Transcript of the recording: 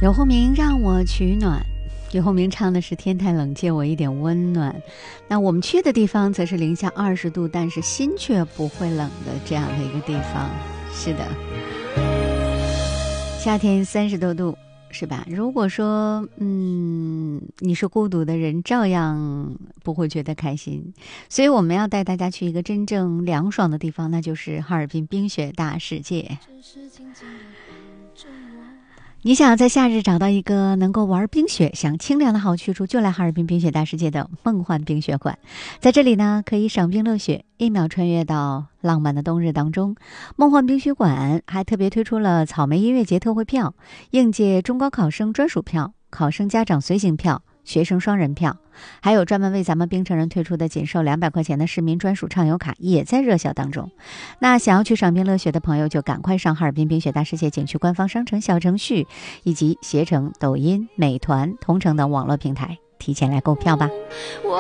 有鸿明让我取暖，有鸿明唱的是天太冷借我一点温暖。那我们去的地方则是零下20度，但是心却不会冷的这样的一个地方。是的，夏天30多度，是吧？如果说你是孤独的人，照样不会觉得开心。所以我们要带大家去一个真正凉爽的地方，那就是哈尔滨冰雪大世界。你想在夏日找到一个能够玩冰雪、享清凉的好去处，就来哈尔滨冰雪大世界的梦幻冰雪馆。在这里呢，可以赏冰乐雪，一秒穿越到浪漫的冬日当中。梦幻冰雪馆还特别推出了草莓音乐节特惠票、应届中高考生专属票、考生家长随行票、学生双人票，还有专门为咱们冰城人推出的仅售200块钱的市民专属畅游卡也在热销当中。那想要去赏冰乐雪的朋友，就赶快上哈尔滨冰雪大世界景区官方商城小程序以及携程、抖音、美团、同城等网络平台提前来购票吧。